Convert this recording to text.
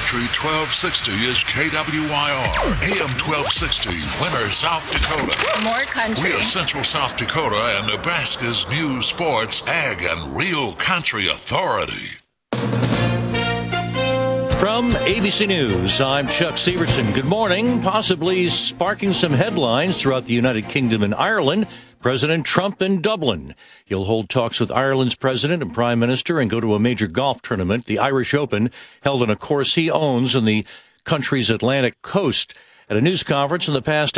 Country 1260 is KWYR. AM 1260, Winter, South Dakota. More country. We are Central South Dakota and Nebraska's news, sports, ag, and real country authority. From ABC News, I'm Chuck Severson. Good morning. Possibly sparking some headlines throughout the United Kingdom and Ireland, President Trump in Dublin. He'll hold talks with Ireland's president and prime minister and go to a major golf tournament, the Irish Open, held on a course he owns on the country's Atlantic coast. At a news conference in the past